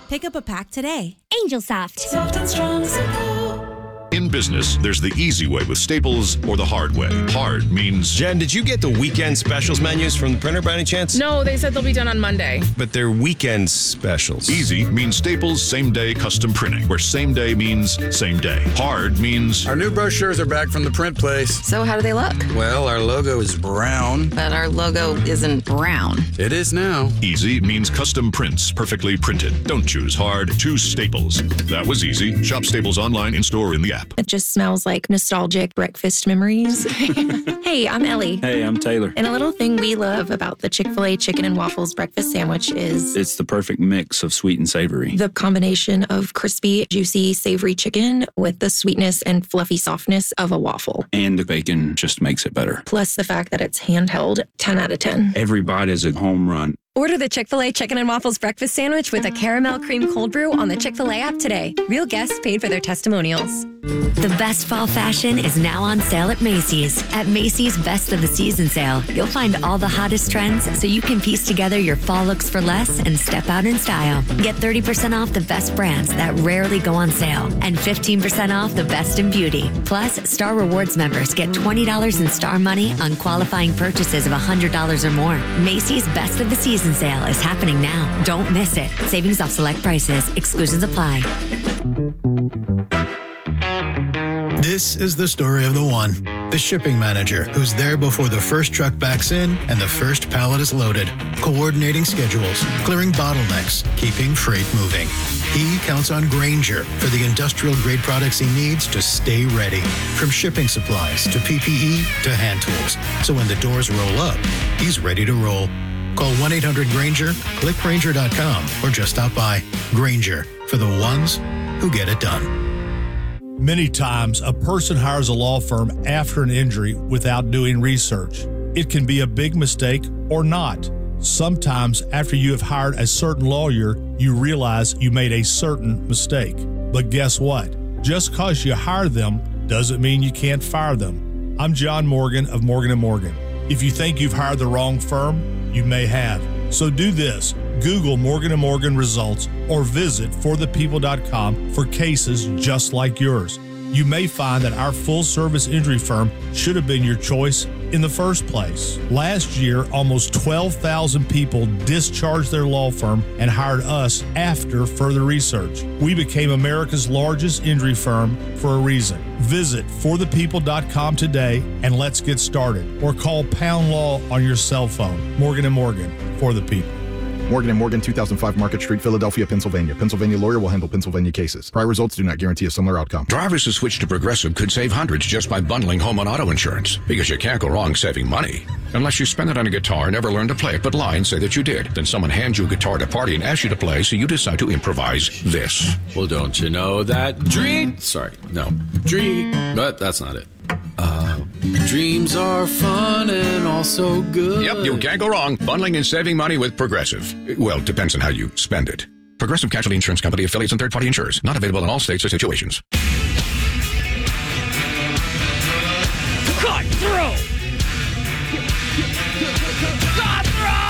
Pick up a pack today. Angel Soft. Soft and strong, simple. In business, there's the easy way with Staples or the hard way. Hard means... Jen, did you get the weekend specials menus from the printer by any chance? No, they said they'll be done on Monday. But they're weekend specials. Easy means Staples same-day custom printing, where same day means same day. Hard means... Our new brochures are back from the print place. So how do they look? Well, our logo is brown. But our logo isn't brown. It is now. Easy means custom prints, perfectly printed. Don't choose hard, choose Staples. That was easy. Shop Staples online, in-store, in the app. It just smells like nostalgic breakfast memories. Hey, I'm Ellie. Hey, I'm Taylor. And a little thing we love about the Chick-fil-A chicken and waffles breakfast sandwich is... It's the perfect mix of sweet and savory. The combination of crispy, juicy, savory chicken with the sweetness and fluffy softness of a waffle. And the bacon just makes it better. Plus the fact that it's handheld, 10 out of 10. Every bite is a home run. Order the Chick-fil-A Chicken and Waffles breakfast sandwich with a caramel cream cold brew on the Chick-fil-A app today. Real guests paid for their testimonials. The best fall fashion is now on sale at Macy's. At Macy's Best of the Season sale, you'll find all the hottest trends so you can piece together your fall looks for less and step out in style. Get 30% off the best brands that rarely go on sale and 15% off the best in beauty. Plus, Star Rewards members get $20 in Star money on qualifying purchases of $100 or more. Macy's Best of the Season sale is happening now. Don't miss it. Savings off select prices. Exclusions apply. This is the story of the one, the shipping manager who's there before the first truck backs in and the first pallet is loaded, coordinating schedules, clearing bottlenecks, keeping freight moving. He counts on Grainger for the industrial-grade products he needs to stay ready, from shipping supplies to PPE to hand tools. So when the doors roll up, he's ready to roll. Call 1-800-GRAINGER, click Grainger.com, or just stop by. Grainger, for the ones who get it done. Many times, a person hires a law firm after an injury without doing research. It can be a big mistake or not. Sometimes, after you have hired a certain lawyer, you realize you made a certain mistake. But guess what? Just because you hire them doesn't mean you can't fire them. I'm John Morgan of Morgan & Morgan. If you think you've hired the wrong firm, you may have. So do this. Google Morgan & Morgan results or visit forthepeople.com for cases just like yours. You may find that our full-service injury firm should have been your choice in the first place. Last year, almost 12,000 people discharged their law firm and hired us after further research. We became America's largest injury firm for a reason. Visit forthepeople.com today and let's get started. Or call Pound Law on your cell phone. Morgan & Morgan, for the people. Morgan & Morgan, 2005 Market Street, Philadelphia, Pennsylvania. Pennsylvania lawyer will handle Pennsylvania cases. Prior results do not guarantee a similar outcome. Drivers who switch to Progressive could save hundreds just by bundling home and auto insurance. Because you can't go wrong saving money. Unless you spend it on a guitar and never learn to play it, but lie and say that you did. Then someone hands you a guitar at a party and asks you to play, so you decide to improvise this. Well, don't you know that but that's not it. Dreams are fun and also good. Yep, you can't go wrong. Bundling and saving money with Progressive. Well, depends on how you spend it. Progressive Casualty Insurance Company, affiliates, and third-party insurers. Not available in all states or situations. Cut through! Cut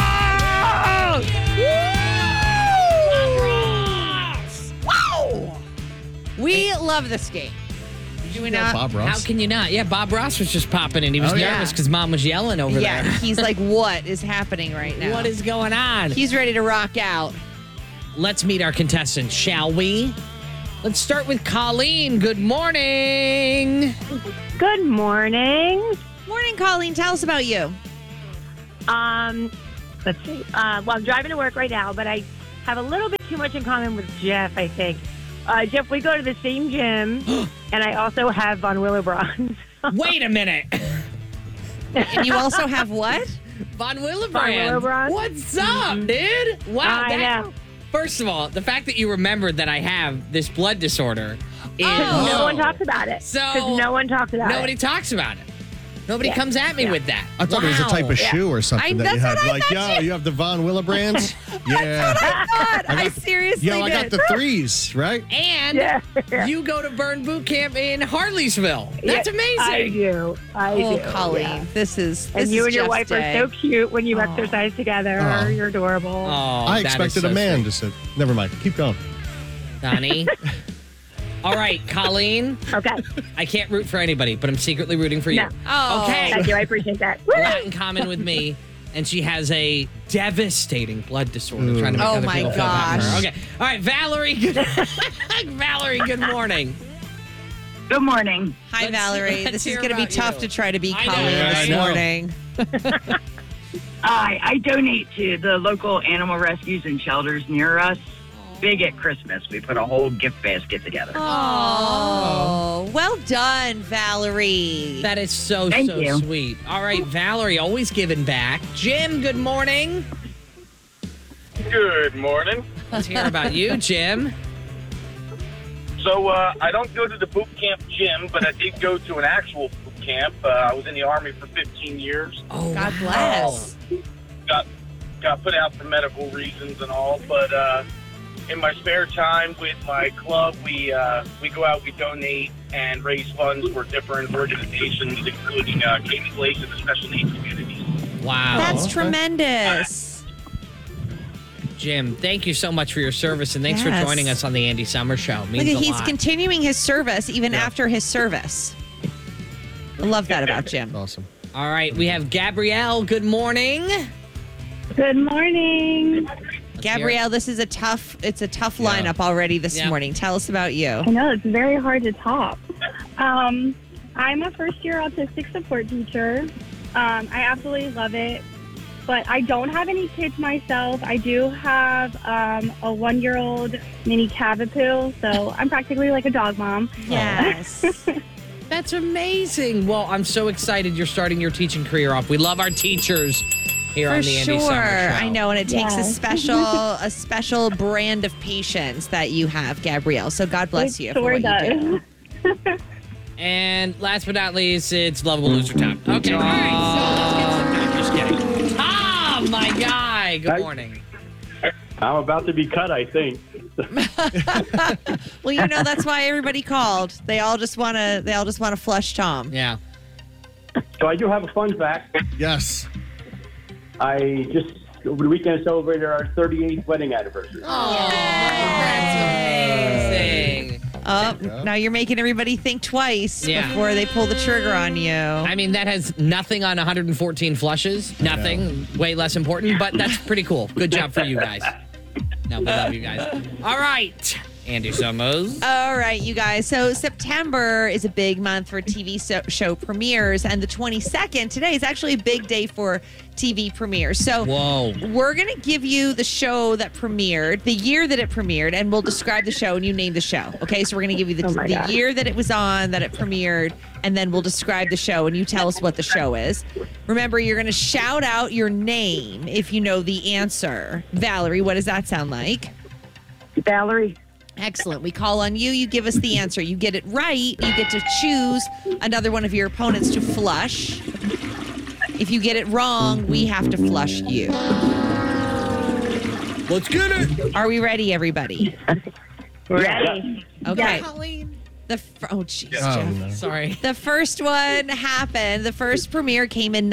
through! Wow! We love this game. Do we not? Bob Ross. How can you not? Yeah, Bob Ross was just popping in. He was nervous because Mom was yelling over there. Yeah, he's like, what is happening right now? What is going on? He's ready to rock out. Let's meet our contestants, shall we? Let's start with Colleen. Good morning. Good morning. Morning, Colleen. Tell us about you. Let's see. Well, I'm driving to work right now, but I have a little bit too much in common with Jeff, I think. Jeff, we go to the same gym, and I also have Von Willebrand. Wait a minute. And you also have what? Von Willebrand. What's up, dude? Wow. I know. First of all, the fact that you remembered that I have this blood disorder is... No one talks about it. So no one talks about it. Nobody talks about it. Nobody comes at me with that. I thought it was a type of shoe or something that you had. Like, yo, you have the Von Willebrands? Yeah. That's what I thought. I seriously Yo, I got did. the threes, right? And you go to Burn Boot Camp in Harleysville. That's amazing. I do. I do. Colleen, yeah. this is And you and your Jeff's wife day. are so cute when you exercise together. Oh. You're adorable. I expected a man to say, never mind. Keep going. Donnie. All right, Colleen. Okay. I can't root for anybody, but I'm secretly rooting for you. No. Oh. Okay. Thank you. I appreciate that. A lot in common with me, and she has a devastating blood disorder. Trying to make Oh other my people feel bad for her. gosh. Okay. All right, Valerie. Valerie, good morning. Good morning. Hi, Valerie. let's This hear is going to be about tough you. to try to beat I know. Colleen Yeah, this I know. morning. I donate to the local animal rescues and shelters near us. Big at Christmas. We put a whole gift basket together. Oh, well done, Valerie. That is so Thank you. sweet. All right, Valerie, always giving back. Jim, good morning. Good morning. Let's hear about you, Jim. So I don't go to the boot camp gym, but I did go to an actual boot camp. I was in the Army for 15 years. Oh, God bless. Got put out for medical reasons and all, but in my spare time with my club, we go out, we donate, and raise funds for different organizations, including Katie Place and the special needs communities. Wow. That's tremendous. Jim, thank you so much for your service, and thanks Yes. for joining us on the Andy Summer Show. It means Look a at he's lot. continuing his service even after his service. I love that about Jim. Awesome. All right, we have Gabrielle. Good morning. Good morning. Gabrielle, this is a tough lineup already this morning. Tell us about you. I know, it's very hard to top. I'm a first-year autistic support teacher. I absolutely love it, but I don't have any kids myself. I do have a 1-year-old mini Cavapoo, so I'm practically like a dog mom. Yes. That's amazing. Well, I'm so excited you're starting your teaching career off. We love our teachers here For on the Andy sure. Summer Show. I know, and it takes Yes. a special brand of patience that you have, Gabrielle. So God bless you for sure what does. you do. And last but not least, it's Lovable Loser Tom. Okay, all right. So let's get some time. Just kidding. Tom, my guy. Good morning. I'm about to be cut, I think. Well, you know that's why everybody called. They all just want to flush Tom. Yeah. So I do have a fun fact. Yes. I just, over the weekend, celebrated our 38th wedding anniversary. Oh, that's amazing. Oh, now you're making everybody think twice before they pull the trigger on you. I mean, that has nothing on 114 flushes. Nothing. Way less important, but that's pretty cool. Good job for you guys. No, we love you guys. All right. Andy Summers. All right, you guys. So September is a big month for TV show premieres, and the 22nd, today, is actually a big day for TV premieres. So we're going to give you the show that premiered, the year that it premiered, and we'll describe the show, and you name the show. Okay, so we're going to give you the year that it was on, that it premiered, and then we'll describe the show, and you tell us what the show is. Remember, you're going to shout out your name if you know the answer. Valerie, what does that sound like? Valerie. Excellent. We call on you. You give us the answer. You get it right. You get to choose another one of your opponents to flush. If you get it wrong, we have to flush you. Let's get it. Are we ready, everybody? Ready. Okay. Yeah. Oh, jeez, Oh, Jeff. no. Sorry. The first one happened. The first premiere came in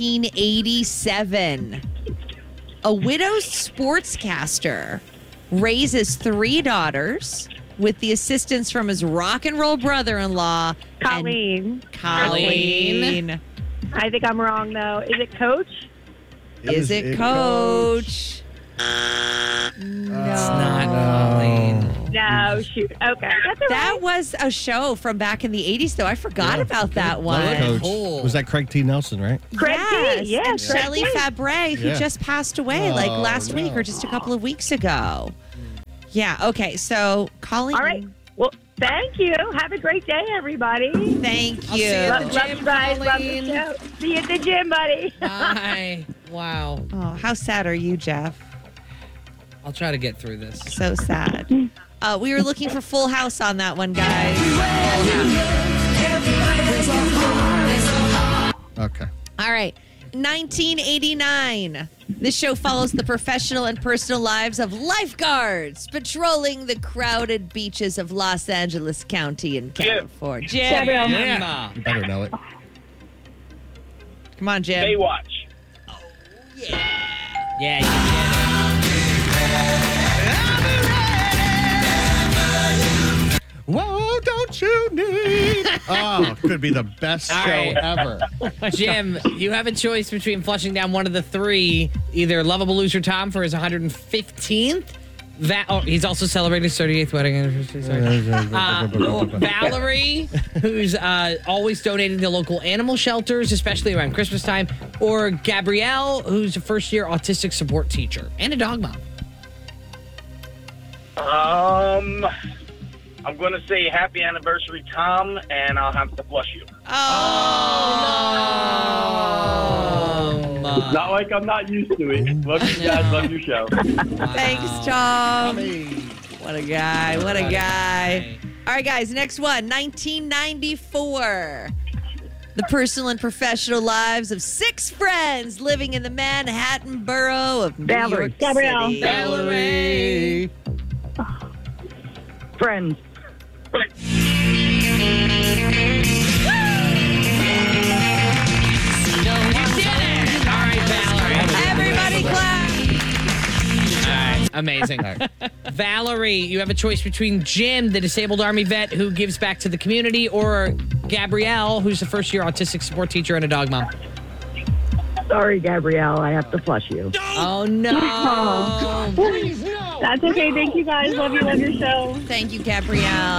1987. A widowed sportscaster raises 3 daughters with the assistance from his rock and roll brother-in-law. Colleen. Colleen. I think I'm wrong, though. Is it Coach? Is it Coach? It's not Colleen. No, shoot. Okay. That's all That right. was a show from back in the 80s, though. I forgot about that one. Coach. Was that Craig T. Nelson, right? Craig T, Yes, yes, and Craig Shelley T. Fabre, who Yeah. just passed away like Oh, last week or just a couple of weeks ago. Yeah, okay, so Colleen. All right. Well, thank you. Have a great day, everybody. Thank I'll see you you. at the Love gym, you guys. Love Colleen. the show. See you at the gym, buddy. Bye. Wow. Oh, how sad are you, Jeff? I'll try to get through this. So sad. We were looking for Full House on that one, guys. Okay. All right. 1989. This show follows the professional and personal lives of lifeguards patrolling the crowded beaches of Los Angeles County in California. Jim. You better know it. Come on, Jim. Baywatch. Yeah, you Whoa, don't you need? Oh, could be the best All show right. ever. Jim, you have a choice between flushing down one of the three, either Lovable Loser Tom for his 115th. He's also celebrating his 38th wedding anniversary. Valerie, who's always donating to local animal shelters, especially around Christmas time. Or Gabrielle, who's a first-year autistic support teacher and a dog mom. I'm going to say happy anniversary, Tom, and I'll have to flush you. Oh, It's not like I'm not used to it. Love you guys. Love your show. Thanks, Tom. What a guy. What a guy. All right, guys, next one. 1994. The personal and professional lives of 6 friends living in the Manhattan borough of New York City. Valerie. Friends. Everybody clap. All right, amazing. Valerie, you have a choice between Jim, the disabled Army vet who gives back to the community, or Gabrielle, who's a first-year autistic support teacher and a dog mom. Sorry, Gabrielle. I have to flush you. Oh, no. Please, no. That's okay. Thank you, guys. Love you. Love your show. Thank you, Gabrielle.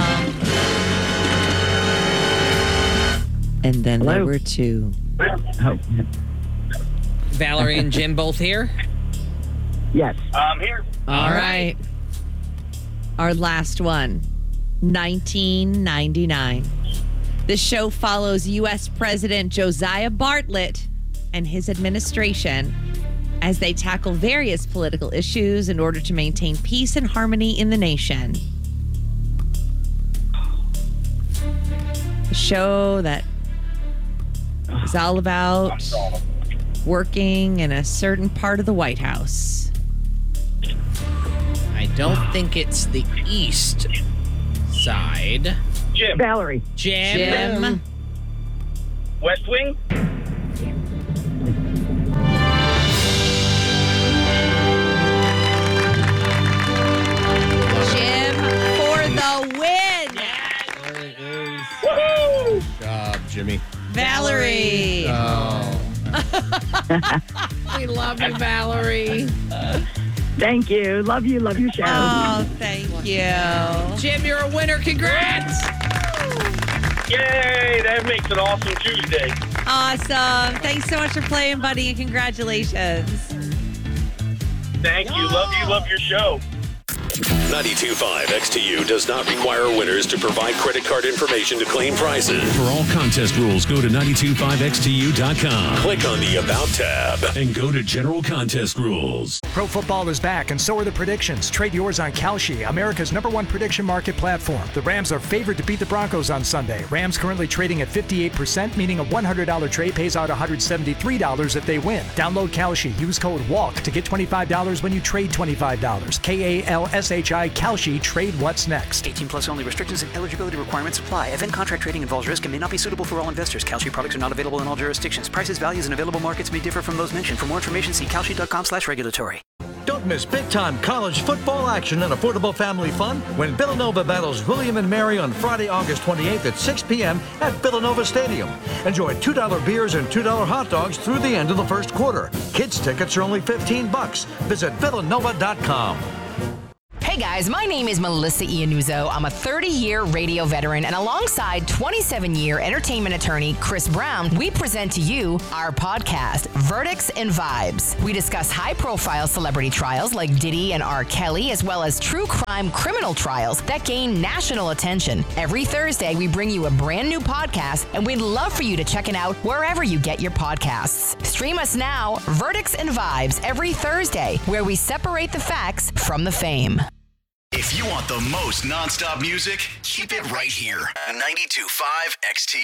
And then there were 2. Oh. Valerie and Jim both here? Yes. I'm here. All right. Our last one, 1999. The show follows U.S. President Josiah Bartlett and his administration as they tackle various political issues in order to maintain peace and harmony in the nation. A show that is all about working in a certain part of the White House. I don't think it's the east side. Jim. Valerie. Jim. West Wing. Jim for the win. Woohoo! Good job, Jimmy. Valerie. Oh. We love you, Valerie. Thank you. Love you. Love your show. Oh, thank you. Jim, you're a winner. Congrats. Yay! That makes an awesome Tuesday. Awesome. Thanks so much for playing, buddy, and congratulations. Thank you. Love you. Love your show. 92.5 XTU does not require winners to provide credit card information to claim prizes. For all contest rules, go to 925xtu.com. Click on the About tab and go to General Contest Rules. Pro football is back, and so are the predictions. Trade yours on Kalshi, America's #1 prediction market platform. The Rams are favored to beat the Broncos on Sunday. Rams currently trading at 58%, meaning a $100 trade pays out $173 if they win. Download Kalshi. Use code WALK to get $25 when you trade $25. KALSHI Kalshi. Trade what's next. 18 plus only. Restrictions and eligibility requirements apply. Event contract trading involves risk and may not be suitable for all investors. Kalshi products are not available in all jurisdictions. Prices, values, and available markets may differ from those mentioned. For more information, see kalshi.com/regulatory. Don't miss big-time college football action and affordable family fun when Villanova battles William and Mary on Friday, August 28th at 6 p.m. at Villanova Stadium. Enjoy $2 beers and $2 hot dogs through the end of the first quarter. Kids tickets are only $15. Visit villanova.com. Hey guys, my name is Melissa Iannuzzo. I'm a 30-year radio veteran, and alongside 27-year entertainment attorney Chris Brown, we present to you our podcast, Verdicts and Vibes. We discuss high-profile celebrity trials like Diddy and R. Kelly, as well as true crime criminal trials that gain national attention. Every Thursday, we bring you a brand new podcast, and we'd love for you to check it out wherever you get your podcasts. Stream us now, Verdicts and Vibes, every Thursday, where we separate the facts from the fame. If you want the most nonstop music, keep it right here. 92.5 XTU.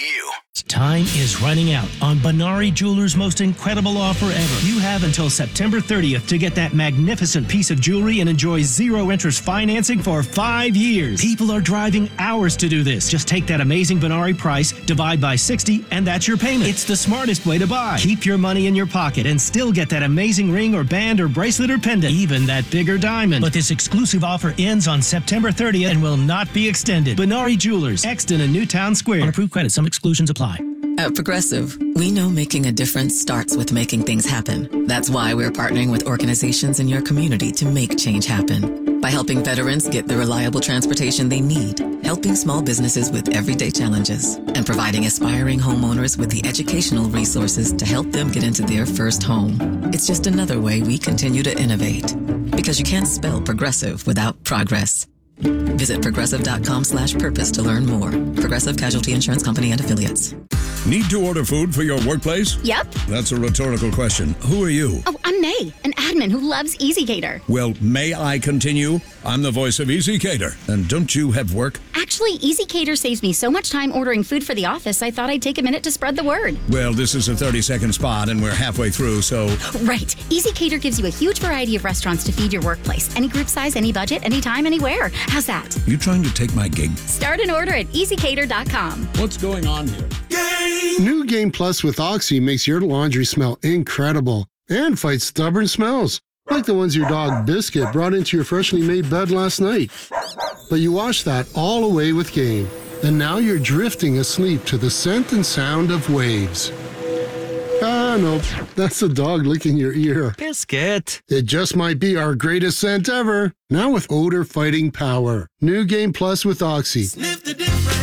Time is running out on Benari Jewelers' most incredible offer ever. You have until September 30th to get that magnificent piece of jewelry and enjoy zero interest financing for 5 years. People are driving hours to do this. Just take that amazing Benari price, divide by 60, and that's your payment. It's the smartest way to buy. Keep your money in your pocket and still get that amazing ring or band or bracelet or pendant, even that bigger diamond. But this exclusive offer ends on September 30th and will not be extended. Benari Jewelers, Exton and Newtown Square. On approved credit, some exclusions apply. At Progressive, we know making a difference starts with making things happen. That's why we're partnering with organizations in your community to make change happen. By helping veterans get the reliable transportation they need, helping small businesses with everyday challenges, and providing aspiring homeowners with the educational resources to help them get into their first home. It's just another way we continue to innovate. Because you can't spell progressive without progress. Visit progressive.com/purpose to learn more. Progressive Casualty Insurance Company and Affiliates. Need to order food for your workplace? Yep. That's a rhetorical question. Who are you? Oh, I'm May, an admin who loves EasyCater. Well, may I continue? I'm the voice of EasyCater. And don't you have work? Actually, EasyCater saves me so much time ordering food for the office, I thought I'd take a minute to spread the word. Well, this is a 30-second spot, and we're halfway through, so... Right. EasyCater gives you a huge variety of restaurants to feed your workplace. Any group size, any budget, anytime, anywhere. How's that? You trying to take my gig? Start an order at EasyCater.com. What's going on here? New Game Plus with Oxy makes your laundry smell incredible and fights stubborn smells, like the ones your dog Biscuit brought into your freshly made bed last night. But you wash that all away with Game, and now you're drifting asleep to the scent and sound of waves. Ah, no, that's the dog licking your ear. Biscuit. It just might be our greatest scent ever, now with odor-fighting power. New Game Plus with Oxy. Sniff the difference.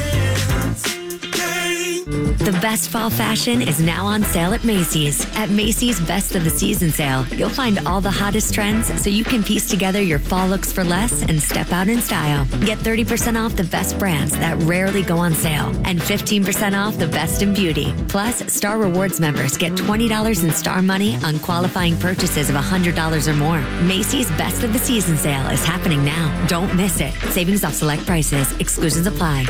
The best fall fashion is now on sale at Macy's. At Macy's Best of the Season sale, you'll find all the hottest trends so you can piece together your fall looks for less and step out in style. Get 30% off the best brands that rarely go on sale and 15% off the best in beauty. Plus, Star Rewards members get $20 in Star Money on qualifying purchases of $100 or more. Macy's Best of the Season sale is happening now. Don't miss it. Savings off select prices. Exclusions apply.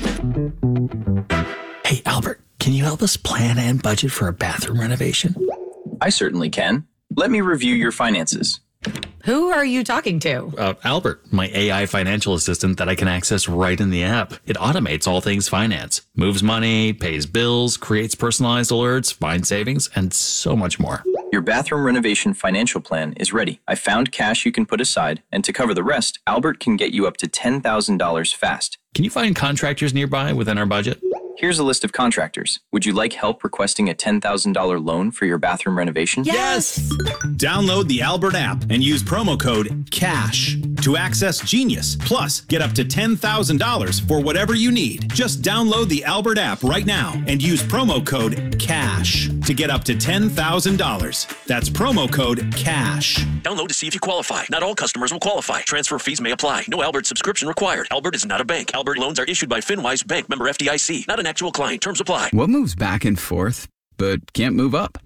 Hey, Albert, can you help us plan and budget for a bathroom renovation? I certainly can. Let me review your finances. Who are you talking to? Albert, my AI financial assistant that I can access right in the app. It automates all things finance, moves money, pays bills, creates personalized alerts, finds savings, and so much more. Your bathroom renovation financial plan is ready. I found cash you can put aside, and to cover the rest, Albert can get you up to $10,000 fast. Can you find contractors nearby within our budget? Here's a list of contractors. Would you like help requesting a $10,000 loan for your bathroom renovation? Yes! Download the Albert app and use promo code CASH to access Genius. Plus, get up to $10,000 for whatever you need. Just download the Albert app right now and use promo code CASH to get up to $10,000. That's promo code CASH. Download to see if you qualify. Not all customers will qualify. Transfer fees may apply. No Albert subscription required. Albert is not a bank. Albert loans are issued by FinWise Bank, member FDIC. Not an actual client. Terms apply. What moves back and forth, but can't move up?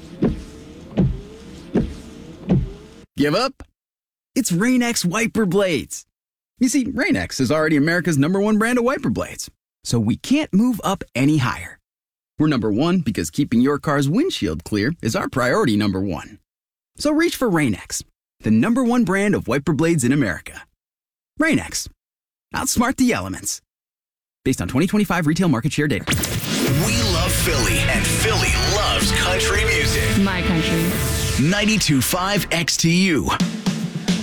Give up? It's Rain-X wiper blades. You see, Rain-X is already America's #1 brand of wiper blades, so we can't move up any higher. We're #1 because keeping your car's windshield clear is our priority #1. So reach for Rain-X, the #1 brand of wiper blades in America. Rain-X. Outsmart the elements. Based on 2025 retail market share data. We love Philly, and Philly loves country music. My country. 92.5 XTU.